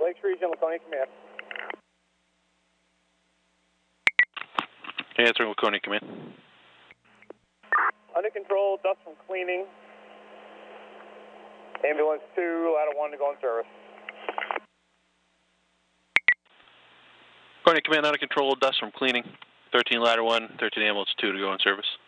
Lakes Region, Laconia Command. Answering Laconia Command. Under control, dust from cleaning. Ambulance 2, ladder 1 to go in service. Laconia Command, under control, dust from cleaning. 13 ladder 1, 13 ambulance 2 to go in service.